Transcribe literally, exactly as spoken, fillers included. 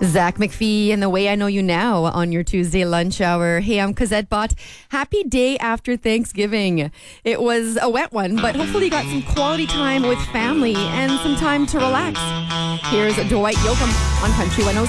Zach McPhee and The Way I Know You Now on your Tuesday lunch hour. Hey, I'm Cosette Bott. Happy day after Thanksgiving. It was a wet one, but hopefully you got some quality time with family and some time to relax. Here's Dwight Yoakam on Country one oh